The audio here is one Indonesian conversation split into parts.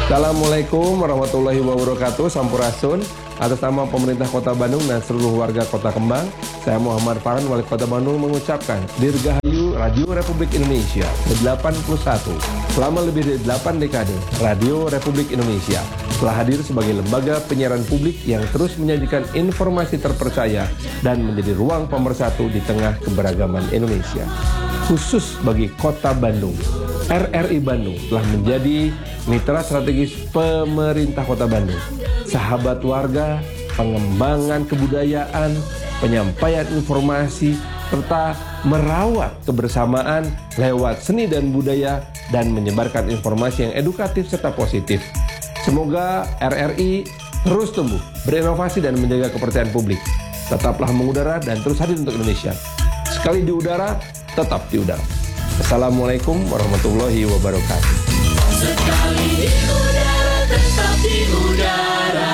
Assalamualaikum warahmatullahi wabarakatuh. Sampurasun. Atas nama pemerintah Kota Bandung dan seluruh warga Kota Kembang, saya Muhammad Farhan, Wali Kota Bandung, mengucapkan Dirgahayu Radio Republik Indonesia ke-81. Selama lebih dari 8 dekade, Radio Republik Indonesia telah hadir sebagai lembaga penyiaran publik yang terus menyajikan informasi terpercaya dan menjadi ruang pemersatu di tengah keberagaman Indonesia. Khusus bagi Kota Bandung, RRI Bandung telah menjadi mitra strategis pemerintah Kota Bandung, sahabat warga, pengembangan kebudayaan, penyampaian informasi, serta merawat kebersamaan lewat seni dan budaya dan menyebarkan informasi yang edukatif serta positif. Semoga RRI terus tumbuh, berinovasi dan menjaga kepercayaan publik. Tetaplah mengudara dan terus hadir untuk Indonesia. Sekali di udara, tetap di udara. Assalamualaikum warahmatullahi wabarakatuh. Sekali di udara, tetap di udara.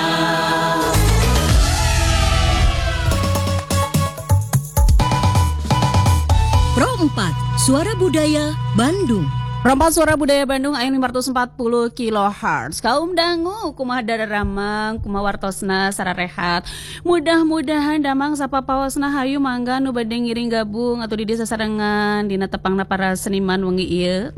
Pro 4, Suara Budaya Bandung. Rompat Suara Budaya Bandung ayat 540 kHz. Kaum dangu kumaha dadaramang kumaha wartosna sara rehat. Mudah-mudahan damang sapa paosna hayu mangga nu bade ngiring gabung atau di desa sarengan dina tepangna para seniman wengi ieu.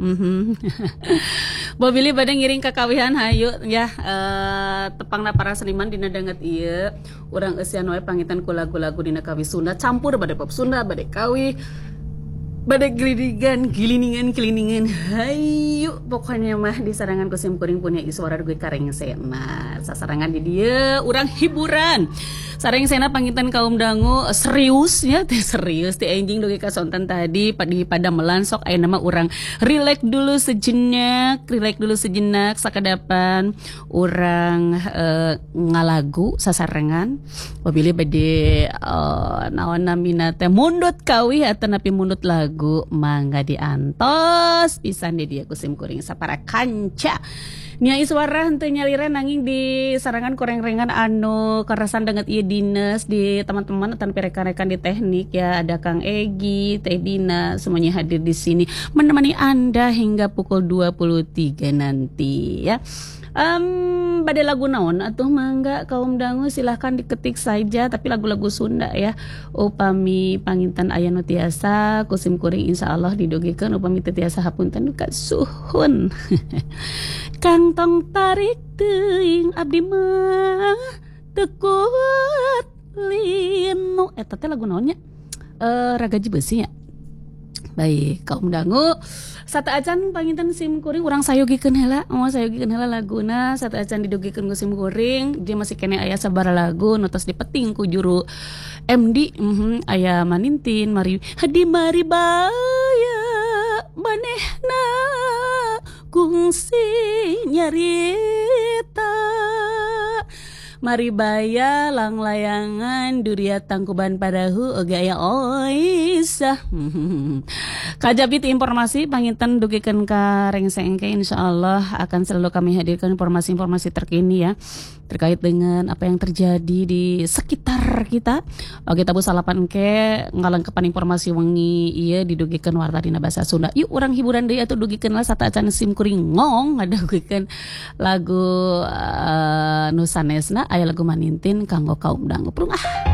Bobili bade ngiring kakawihan hayu ya tepangna para seniman dina danget ieu. Urang eusian wae pangitan ku lagu-lagu dina kawi Sunda campur bade pop Sunda bade kawi badai giliningan, hayu pokoknya mah di sarangan kusim kuring punya iswara gue kareng sena sasarangan di dia urang hiburan sareng sena pangitan kaum dangu serius ya serius ti anjing doge kasontan tadi pada melansok aya nama urang relax dulu sejenak sakadapan urang ngalagu sasarengan wabili bade naon namina teh mundut kawih atanapi mundut lagu mangga diantos pisan di dia kusim kuring sapara kanca nya iswara henteu nyalira nanging di sarangan koreng-rengan anu karasan banget ieu dinas di teman-teman tanpa rekan-rekan di teknik ya ada Kang Egi, Teh Dina semuanya hadir di sini menemani Anda hingga pukul 23 nanti ya. Badai lagu naon atuh mangga kaum dangu silahkan diketik saja tapi lagu-lagu Sunda ya upami panginten aya nu tiasa kusim kuring insyaallah didogikeun upami teu tiasa hapunten ka suhun Kang tong tarik teuing abdi mah teu kuat linu eta teh lagu naonnya ragaji beusi ya. Baik, kaum dangu sata acan panginten sim kuring urang sayogikeun heula, laguna sata acan didogikeun ku sim kuring, dia masih kene aya sabaraha lagu nu tos dipeting ku juru MD, aya manintin mari hadi mari baya manehna kungsi nyarita mari baya lang layangan duriat tangkuban padahu oge aya oisah. Kajabit informasi panginten dugikeun ka rengsengke insyaallah akan selalu kami hadirkan informasi-informasi terkini ya terkait dengan apa yang terjadi di sekitar kita. Oge tabu salapan ke ngalengkepan informasi wengi ieu didugikeun warta dina basa Sunda. Yuk urang hiburan deui atuh dugikeun lah sata acan sim kuring ngong ngadugikeun lagu nu sanesna aya lagu manintin kanggo kaum dangu.